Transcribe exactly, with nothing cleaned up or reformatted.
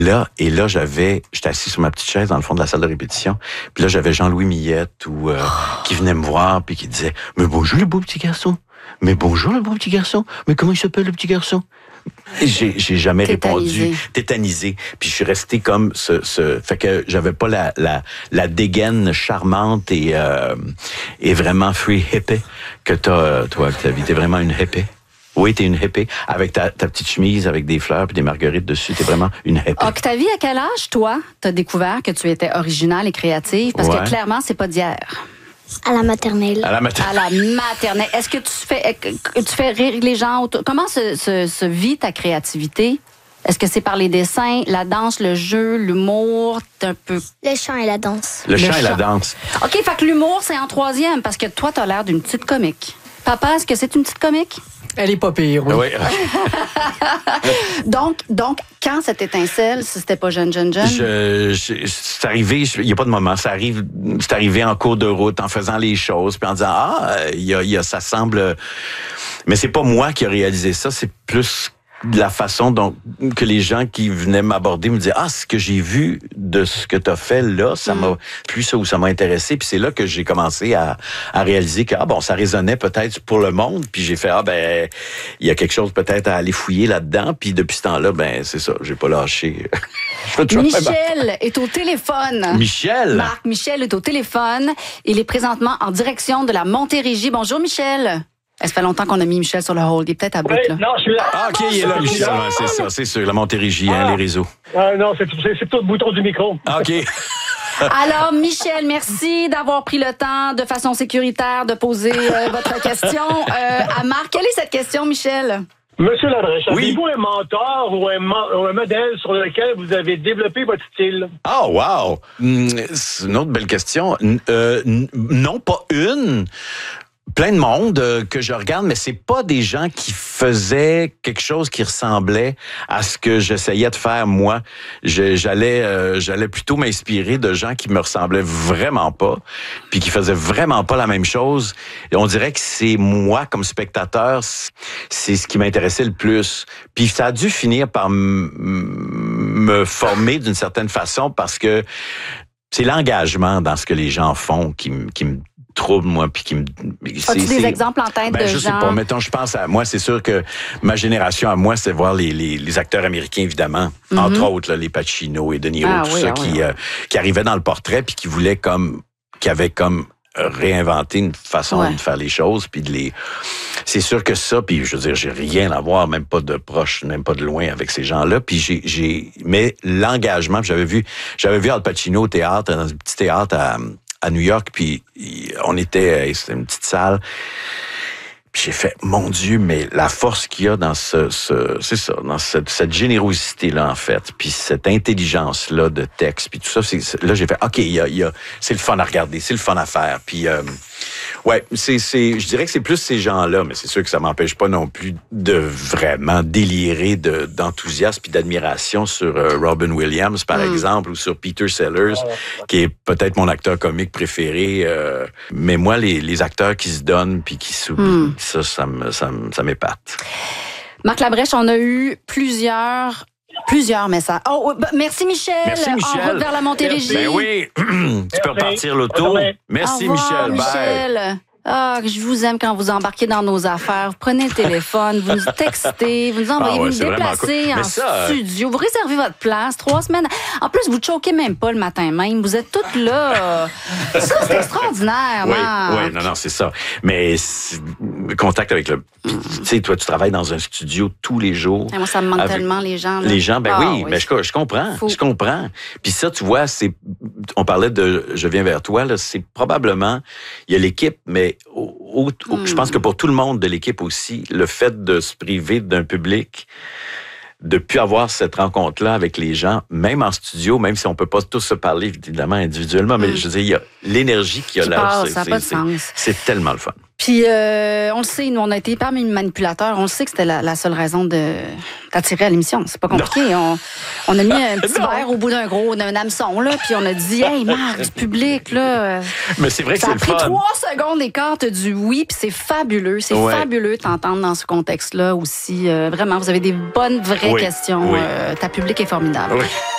Là, et là, j'avais, j'étais assis sur ma petite chaise dans le fond de la salle de répétition. Puis là, j'avais Jean-Louis Millette ou euh, qui venait me voir puis qui disait « Mais bonjour le beau petit garçon. Mais bonjour le beau petit garçon. Mais comment il s'appelle le petit garçon? » Et j'ai, j'ai jamais Tétanisé. répondu, tétanisé. Puis je suis resté comme ce, ce, fait que j'avais pas la la la dégaine charmante et euh, et vraiment free hippie que t'as toi, Octavie. T'es vraiment une hippie. Oui, t'es une hippie avec ta, ta petite chemise avec des fleurs puis des marguerites dessus. T'es vraiment une hippie. Octavie, à quel âge, toi, t'as découvert que tu étais originale et créative? Parce Ouais. que clairement, c'est pas d'hier. À la maternelle. À la matin. À la maternelle. Est-ce que tu fais, que tu fais rire les gens autour? Comment se, se, se vit ta créativité? Est-ce que c'est par les dessins, la danse, le jeu, l'humour? T'es un peu... Le chant et la danse. Le, Le chant et la chant. danse. OK, fait que l'humour, c'est en troisième, parce que toi, t'as l'air d'une petite comique. Papa, est-ce que c'est une petite comique? Elle est pas pire, oui. Oui. Donc, donc, quand cette étincelle, si c'était pas jeune, jeune, jeune? Je, je, c'est arrivé, il n'y a pas de moment, ça arrive, c'est arrivé en cours de route, en faisant les choses, puis en disant, ah, il y a, il y a, ça semble... Mais c'est pas moi qui a réalisé ça, c'est plus de la façon dont que les gens qui venaient m'aborder me disaient, ah, ce que j'ai vu de ce que tu as fait là, ça m'a plus ça ou ça m'a intéressé. Puis c'est là que j'ai commencé à, à réaliser que, ah bon, ça résonnait peut-être pour le monde. Puis j'ai fait, ah ben, il y a quelque chose peut-être à aller fouiller là-dedans. Puis depuis ce temps-là, ben, c'est ça, j'ai pas lâché. Je fais toujours Michel est au téléphone. Michel! Marc Michel est au téléphone. Il est présentement en direction de la Montérégie. Bonjour, Michel. Ça fait longtemps qu'on a mis Michel sur le hold. Il est peut-être à bout, Oui, là. non, je suis là. Ah, OK, il est là, Michel. Ouais, c'est ça, c'est sûr. La Montérégie, hein, les réseaux. Ah, non, c'est, c'est, c'est tout le bouton du micro. Ah, OK. Alors, Michel, merci d'avoir pris le temps de façon sécuritaire de poser euh, votre question euh, à Marc. Quelle est cette question, Michel? Monsieur Labrèche, Oui. avez-vous un mentor ou un, mo- ou un modèle sur lequel vous avez développé votre style? Oh, wow! Hum, C'est une autre belle question. N- euh, n- non, pas une. Plein de monde euh, que je regarde, mais c'est pas des gens qui faisaient quelque chose qui ressemblait à ce que j'essayais de faire moi. Je- j'allais, euh, j'allais plutôt m'inspirer de gens qui me ressemblaient vraiment pas, puis qui faisaient vraiment pas la même chose. Et on dirait que c'est moi comme spectateur, c- c'est ce qui m'intéressait le plus. Puis ça a dû finir par m- me former d'une certaine façon parce que c'est l'engagement dans ce que les gens font qui me qui me trouble, moi, puis qui me... As-tu des exemples en tête ben, de je gens? sais pas. Mettons, je pense à moi, c'est sûr que ma génération à moi, c'est voir les, les, les acteurs américains, évidemment. Mm-hmm. Entre autres, là, les Pacino et De Niro, Ah, tout oui, ça, ah, qui, oui, euh, qui arrivaient dans le portrait, puis qui voulaient comme... qui avaient comme réinventé une façon Ouais. de faire les choses, puis de les... C'est sûr que ça, puis je veux dire, j'ai rien à voir, même pas de proche, même pas de loin avec ces gens-là, puis j'ai... j'ai mais l'engagement, puis j'avais vu j'avais vu Al Pacino au théâtre, dans un petit théâtre à... à New York, puis on était, c'était une petite salle. Puis j'ai fait, mon Dieu, mais la force qu'il y a dans ce, ce c'est ça, dans cette, cette générosité-là, en fait, puis cette intelligence-là de texte, puis tout ça, c'est, c'est- là, j'ai fait, OK, il y a, il y a, c'est le fun à regarder, c'est le fun à faire, puis euh, ouais, c'est, c'est, je dirais que c'est plus ces gens-là, mais c'est sûr que ça m'empêche pas non plus de vraiment délirer de, d'enthousiasme puis d'admiration sur euh, Robin Williams, par exemple, ou sur Peter Sellers, qui est peut-être mon acteur comique préféré. euh, mais moi, les, les acteurs qui se donnent puis qui s'oublient, ça, ça, me, ça, me, ça m'épate. Marc Labrèche, on a eu plusieurs... Plusieurs messages. Oh, bah, merci Michel. Merci, Michel. En route vers la Montérégie. Ben oui, tu peux repartir l'auto. Bye-bye. Merci, Au revoir, Michel. Bye. Michel. Ah, je vous aime quand vous embarquez dans nos affaires. Vous prenez le téléphone, vous nous textez, vous nous envoyez, Ah ouais, vous c'est nous vraiment déplacez cool. en Mais ça, euh, studio, vous réservez votre place, trois semaines. En plus, vous ne choquez même pas le matin même. Vous êtes toutes là. Ça, c'est extraordinaire, Oui, Marc. oui, non, non, c'est ça. Mais c'est- contact avec le... Tu sais, toi, tu travailles dans un studio tous les jours. Et moi, ça me manque avec- tellement, les gens. Là. Les gens, ben Ah, oui, mais je, je comprends, Faut- je comprends. Puis ça, tu vois, c'est, on parlait de, je viens vers toi, là, c'est probablement, il y a l'équipe, mais au, au- au- je pense que pour tout le monde de l'équipe aussi, le fait de se priver d'un public, de plus avoir cette rencontre-là avec les gens, même en studio, même si on peut pas tous se parler évidemment individuellement, mais je veux dire, il y a l'énergie qu'il y a Qui là, passe, c'est, ça a c'est, pas de c'est- sens. c'est tellement le fun. Puis, euh, on le sait, nous, on a été hyper manipulateurs. On le sait que c'était la, la seule raison de t'attirer à l'émission. C'est pas compliqué. On, on a mis un petit Non. verre au bout d'un gros, d'un hameçon, là, puis on a dit, hey, Marc, du public, là. euh, Mais c'est vrai que Ça c'est a le pris fun. trois secondes d'écart, t'as du oui, puis c'est fabuleux. C'est Ouais. fabuleux de t'entendre dans ce contexte-là aussi. Euh, vraiment, vous avez des bonnes, vraies Oui, questions. oui. Euh, ta public est formidable. Oui.